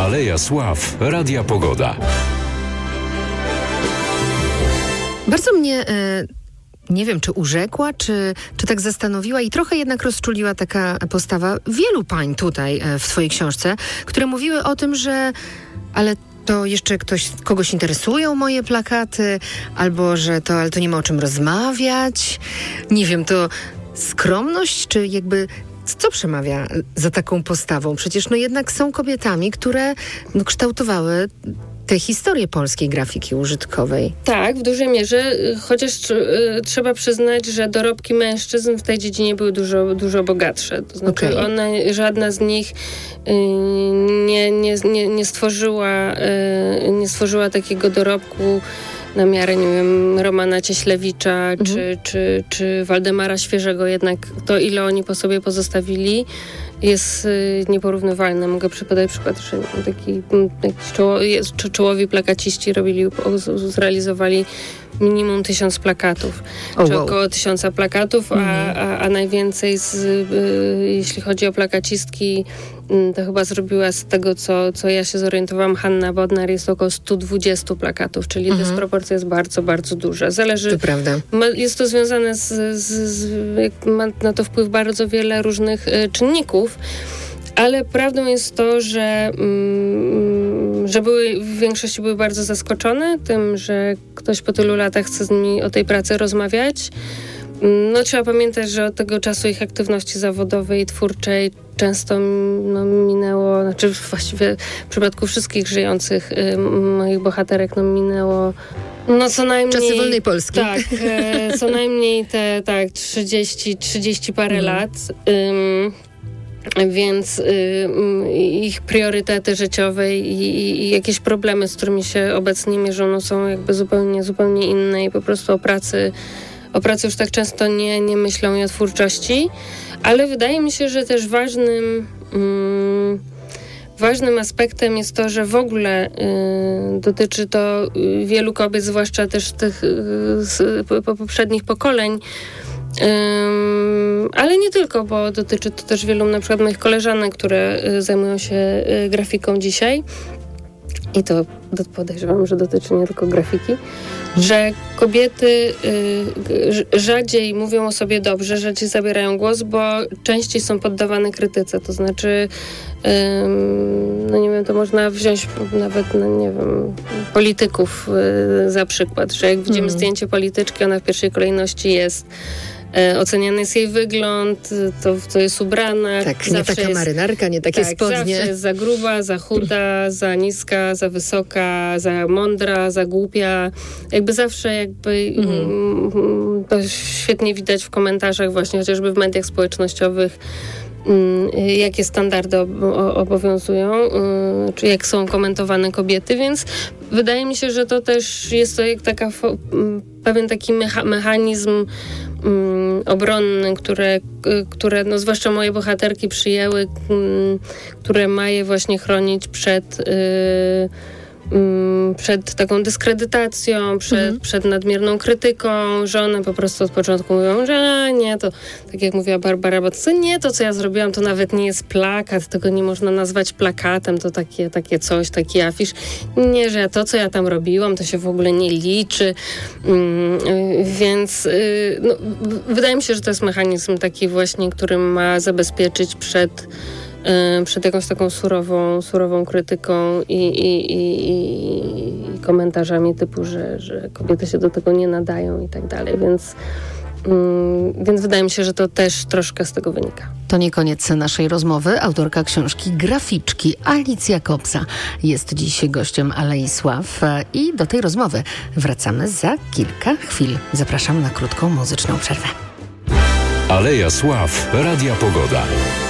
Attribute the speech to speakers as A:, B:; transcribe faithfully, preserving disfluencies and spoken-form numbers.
A: Aleja Sław Radia Pogoda.
B: Bardzo mnie... Y- Nie wiem, czy urzekła, czy, czy tak zastanowiła i trochę jednak rozczuliła taka postawa wielu pań tutaj w twojej książce, które mówiły o tym, że ale to jeszcze ktoś, kogoś interesują moje plakaty, albo że to, ale to nie ma o czym rozmawiać. Nie wiem, to skromność, czy jakby... Co przemawia za taką postawą? Przecież no jednak są kobietami, które no, kształtowały tę historię polskiej grafiki użytkowej.
C: Tak, w dużej mierze, chociaż y, trzeba przyznać, że dorobki mężczyzn w tej dziedzinie były dużo, dużo bogatsze. To znaczy okay. one, żadna z nich y, nie, nie, nie, nie, stworzyła, y, nie stworzyła takiego dorobku na miarę, nie wiem, Romana Cieślewicza mhm. czy, czy, czy Waldemara Świeżego. Jednak to, ile oni po sobie pozostawili, jest y, nieporównywalne. Mogę podać przykład, że taki, taki czoło, jest, czołowi plakaciści robili, zrealizowali minimum tysiąc plakatów,
B: oh,
C: czy
B: wow.
C: około tysiąca plakatów, mm. a, a, a najwięcej, z, y, jeśli chodzi o plakacistki, y, to chyba zrobiła z tego, co, co ja się zorientowałam, Hanna Bodnar, jest około sto dwadzieścia plakatów, czyli mm-hmm. dysproporcja jest bardzo, bardzo duża. Zależy,
B: to prawda.
C: Ma, jest to związane z, z, z ma na to wpływ bardzo wiele różnych y, czynników, ale prawdą jest to, że, mm, że były, w większości były bardzo zaskoczone tym, że ktoś po tylu latach chce z nimi o tej pracy rozmawiać. No, trzeba pamiętać, że od tego czasu ich aktywności zawodowej i twórczej często no, minęło, znaczy właściwie w przypadku wszystkich żyjących y, moich bohaterek no, minęło no co najmniej...
B: Czasy wolnej Polski.
C: Tak, e, co najmniej te tak, trzydzieści, trzydzieści parę mm. lat. Ym, Więc y, ich priorytety życiowe i, i, i jakieś problemy, z którymi się obecnie mierzą, no, są jakby zupełnie, zupełnie inne i po prostu o pracy, o pracy już tak często nie, nie myślą i o twórczości. Ale wydaje mi się, że też ważnym, mm, ważnym aspektem jest to, że w ogóle y, dotyczy to wielu kobiet, zwłaszcza też tych y, z, po, poprzednich pokoleń, Um, ale nie tylko, bo dotyczy to też wielu na przykład moich koleżanek, które y, zajmują się y, grafiką dzisiaj. I to do, podejrzewam, że dotyczy nie tylko grafiki, że kobiety y, rzadziej mówią o sobie dobrze, rzadziej zabierają głos, bo częściej są poddawane krytyce. To znaczy, y, no nie wiem, to można wziąć nawet, no nie wiem, polityków y, za przykład, że jak widzimy mm. zdjęcie polityczki, ona w pierwszej kolejności jest oceniany jest jej wygląd, to, to jest ubrana.
B: Tak, nie taka jest, marynarka, nie takie
C: tak,
B: spodnie.
C: Zawsze jest za gruba, za chuda, za niska, za wysoka, za mądra, za głupia. Jakby zawsze jakby mm. to świetnie widać w komentarzach właśnie, chociażby w mediach społecznościowych, jakie standardy obowiązują, czy jak są komentowane kobiety, więc wydaje mi się, że to też jest to jak taka pewien taki mecha- mechanizm um, obronny, które, które no, zwłaszcza moje bohaterki przyjęły, um, które ma je właśnie chronić przed y, przed taką dyskredytacją, przed, mhm. przed nadmierną krytyką, że one po prostu od początku mówią, że nie, to tak jak mówiła Barbara, bo to nie, to co ja zrobiłam, to nawet nie jest plakat, tego nie można nazwać plakatem, to takie, takie coś, taki afisz. Nie, że to, co ja tam robiłam, to się w ogóle nie liczy. Mm, więc y, no, wydaje mi się, że to jest mechanizm taki właśnie, który ma zabezpieczyć przed przed jakąś taką surową, surową krytyką i, i, i, i komentarzami typu, że, że kobiety się do tego nie nadają i tak dalej, więc, mm, więc wydaje mi się, że to też troszkę z tego wynika.
B: To nie koniec naszej rozmowy. Autorka książki Graficzki Alicja Kopsa jest dziś gościem Alei Sław i do tej rozmowy wracamy za kilka chwil. Zapraszam na krótką muzyczną przerwę.
A: Aleja Sław Radia Pogoda.